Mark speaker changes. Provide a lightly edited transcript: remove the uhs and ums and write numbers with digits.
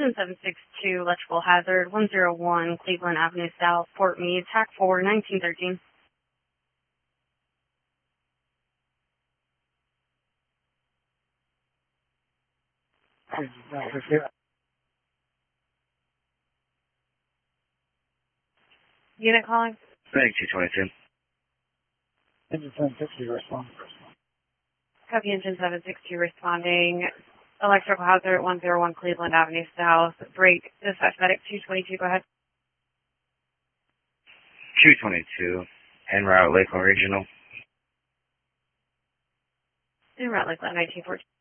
Speaker 1: Engine 762, electrical hazard, 101 Cleveland Avenue South, Fort Meade, TAC 4, 1913. Unit calling?
Speaker 2: Thank you, 222.
Speaker 3: Engine 760 respond.
Speaker 1: Copy Engine 762 responding. Electrical hazard, 101 Cleveland Avenue South. Break, dispatch medic 222, go ahead.
Speaker 2: 222, en route Lakeland Regional.
Speaker 1: En route Lakeland 1914.